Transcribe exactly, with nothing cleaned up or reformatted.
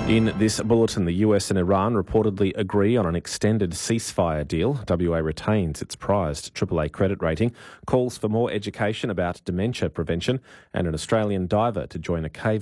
In this bulletin, the U S and Iran reportedly agree on an extended ceasefire deal. W A retains its prized triple A credit rating, calls for more education about dementia prevention, and an Australian diver to join a cave